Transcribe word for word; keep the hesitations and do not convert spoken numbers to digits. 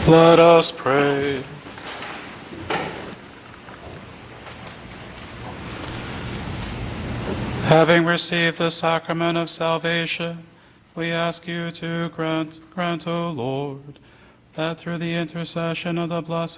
Let us pray. Having received the sacrament of salvation, we ask you to grant, grant, O Lord, that through the intercession of the Blessed